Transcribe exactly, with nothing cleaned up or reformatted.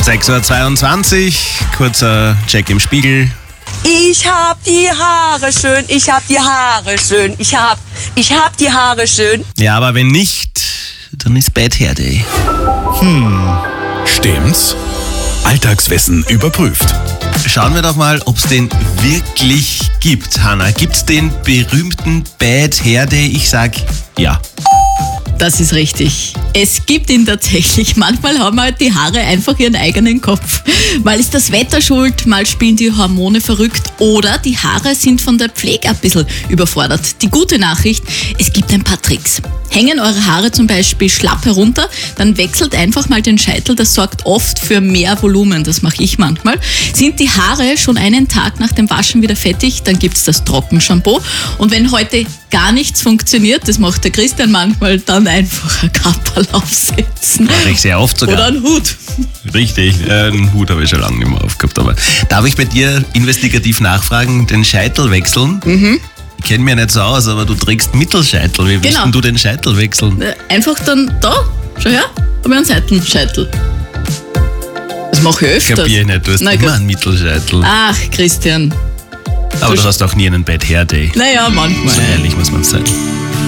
sechs Uhr zweiundzwanzig, kurzer Check im Spiegel. Ich hab die Haare schön, ich hab die Haare schön, ich hab, ich hab die Haare schön. Ja, aber wenn nicht, dann ist Bad Hair Day. Stimmt's? Alltagswissen überprüft. Schauen wir doch mal, ob es den wirklich gibt. Hanna, gibt's den berühmten Bad Hair Day? Ich sag ja. Das ist richtig. Es gibt ihn tatsächlich. Manchmal haben halt die Haare einfach ihren eigenen Kopf. Mal ist das Wetter schuld, mal spielen die Hormone verrückt oder die Haare sind von der Pflege ein bisschen überfordert. Die gute Nachricht, es gibt ein paar Tricks. Hängen eure Haare zum Beispiel schlapp herunter, dann wechselt einfach mal den Scheitel. Das sorgt oft für mehr Volumen. Das mache ich manchmal. Sind die Haare schon einen Tag nach dem Waschen wieder fettig, dann gibt's das Trockenshampoo. Und wenn heute gar nichts funktioniert, das macht der Christian manchmal, dann einfach ein Kapperl aufsetzen. Mache ich sehr oft sogar. Oder einen Hut. Richtig, äh, einen Hut habe ich schon lange nicht mehr aufgehabt. Aber darf ich bei dir investigativ nachfragen, den Scheitel wechseln? Mhm. Ich kenne mich nicht so aus, aber du trägst Mittelscheitel. Wie willst Genau. denn du den Scheitel wechseln? Äh, Einfach dann da, schau her, habe ich einen Seitenscheitel. Das mache ich öfters. Kapier ich nicht, du hast Na immer gut. einen Mittelscheitel. Ach, Christian. Aber du hast auch nie einen Bad Hair Day. Naja, manchmal. So ehrlich muss man sein.